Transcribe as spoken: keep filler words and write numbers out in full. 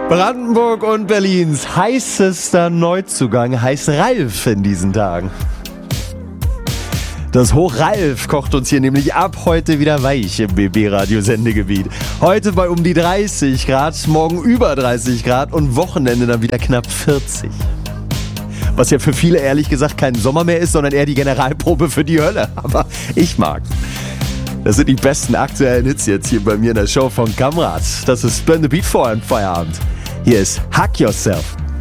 Brandenburg und Berlins heißester Neuzugang heißt Ralf in diesen Tagen. Das Hoch-Ralf kocht uns hier nämlich ab heute wieder weich im B B-Radio-Sendegebiet. Heute bei um die dreißig Grad, morgen über dreißig Grad und Wochenende dann wieder knapp vierzig. Was ja für viele ehrlich gesagt kein Sommer mehr ist, sondern eher die Generalprobe für die Hölle. Aber ich mag's. Das sind die besten aktuellen Hits jetzt hier bei mir in der Show von Kamrat. Das ist Spin the Beat vor im Feierabend. Hier ist Hack Yourself.